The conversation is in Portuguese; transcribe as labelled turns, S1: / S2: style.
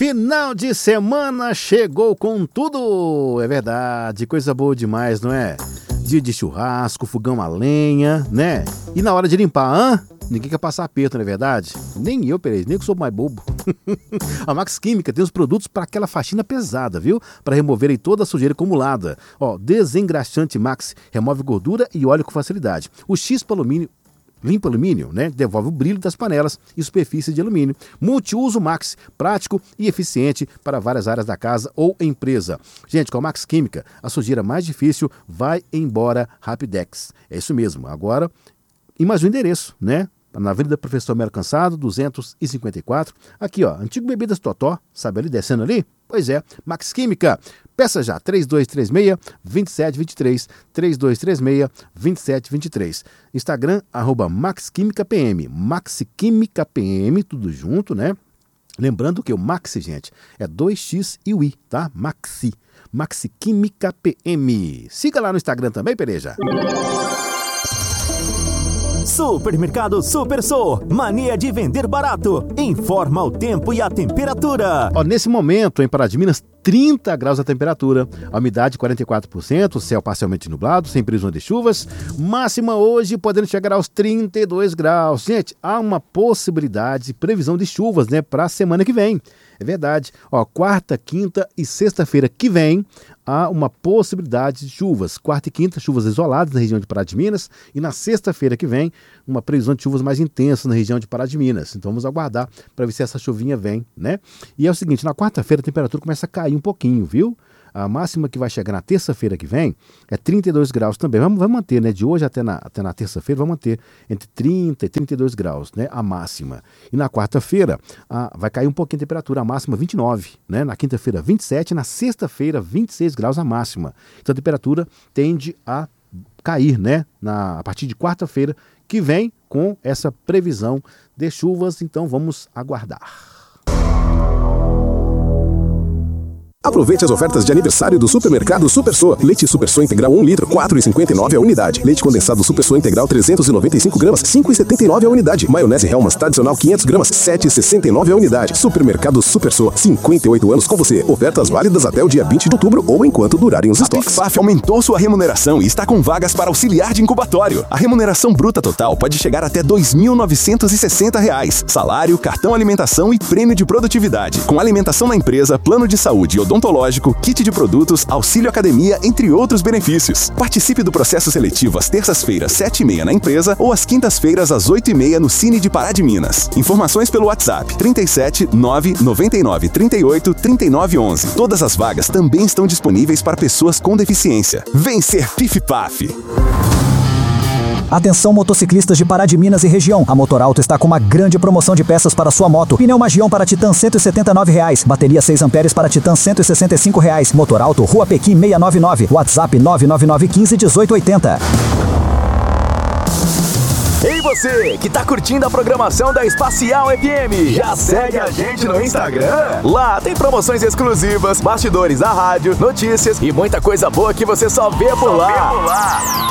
S1: Final de semana chegou com tudo, é verdade, coisa boa demais, não é? Dia de churrasco, fogão a lenha, né? E na hora de limpar, ninguém quer passar aperto, não é verdade? Nem eu, Perez, nem que sou mais bobo. A Max Química tem os produtos para aquela faxina pesada, viu? Para remover aí toda a sujeira acumulada. Ó, desengraxante Max remove gordura e óleo com facilidade. O X-Pro Alumínio limpa alumínio, né? Devolve o brilho das panelas e superfície de alumínio. Multiuso Max, prático e eficiente para várias áreas da casa ou empresa. Gente, com a Max Química, a sujeira mais difícil vai embora Rapidex. É isso mesmo. Agora, imagina o endereço, né? Na Avenida Professor Melo Cansado, 254. Aqui, ó, Antigo Bebidas Totó, sabe ali, descendo ali? Pois é, Max Química. Peça já, 3236-2723, 3236-2723. Instagram, @MaxQuímicaPM, MaxQuímicaPM, tudo junto, né? Lembrando que o Maxi, gente, é 2X e o I, tá? Maxi Química PM. Siga lá no Instagram também, Pereja.
S2: Supermercado Supersô, mania de vender barato. Informa o tempo e a temperatura.
S1: Ó, nesse momento, em Pará de Minas, 30 graus a temperatura, a umidade 44%, o céu parcialmente nublado, sem previsão de chuvas. Máxima hoje podendo chegar aos 32 graus. Gente, há uma possibilidade, previsão de chuvas, né, para a semana que vem. É verdade. Ó, quarta, quinta e sexta-feira que vem há uma possibilidade de chuvas. Quarta e quinta, chuvas isoladas na região de Pará de Minas. E na sexta-feira que vem, uma previsão de chuvas mais intensas na região de Pará de Minas. Então vamos aguardar para ver se essa chuvinha vem, né? E é o seguinte, na quarta-feira a temperatura começa a cair um pouquinho, viu? A máxima que vai chegar na terça-feira que vem é 32 graus também. Vamos manter, né? De hoje até na terça-feira, vamos manter entre 30 e 32 graus, né? A máxima. E na quarta-feira vai cair um pouquinho a temperatura, a máxima 29, né? Na quinta-feira 27, na sexta-feira 26 graus a máxima. Então a temperatura tende a cair, né? A partir de quarta-feira que vem com essa previsão de chuvas. Então vamos aguardar.
S3: Aproveite as ofertas de aniversário do Supermercado Supersô. Leite Supersô Integral 1 litro, 4,59 a unidade. Leite condensado Supersô Integral 395 gramas, 5,79 a unidade. Maionese Hellmann's tradicional 500 gramas, 7,69 a unidade. Supermercado Supersô, 58 anos com você. Ofertas válidas até o dia 20 de outubro ou enquanto durarem os estoques.
S4: A PicFaf aumentou sua remuneração e está com vagas para auxiliar de incubatório. A remuneração bruta total pode chegar até R$ 2.960. Salário, cartão alimentação e prêmio de produtividade. Com alimentação na empresa, plano de saúde e odontológico, kit de produtos, auxílio academia, entre outros benefícios. Participe do processo seletivo às terças-feiras, 7h30 na empresa ou às quintas-feiras, às 8h30 no Cine de Pará de Minas. Informações pelo WhatsApp 37 999 38 39 11. Todas as vagas também estão disponíveis para pessoas com deficiência. Vem ser PifPaf!
S5: Atenção motociclistas de Pará de Minas e região. A Motorauto está com uma grande promoção de peças para sua moto. Pneu Magion para Titan R$ 179. Bateria 6 amperes para Titan R$ 165. Motorauto, Rua Pequim 699. WhatsApp 999151880.
S4: Ei você, que tá curtindo a programação da Espacial FM, já segue a gente no Instagram? Lá tem promoções exclusivas, bastidores da rádio, notícias e muita coisa boa que você só vê por lá.